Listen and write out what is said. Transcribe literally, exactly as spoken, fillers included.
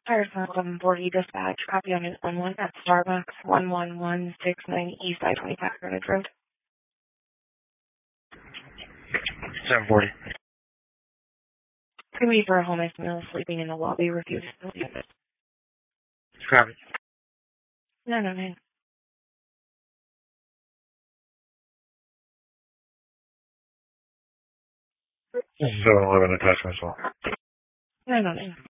Firestone seven forty dispatch, copy on one one at Starbucks, one one one six nine East I twenty-five Greenwich Road. seven forty. It's going to be for a homeless male sleeping in the lobby, refused to leave it. Copy. No, no, no. This is seven eleven attachment as well. No, no, no.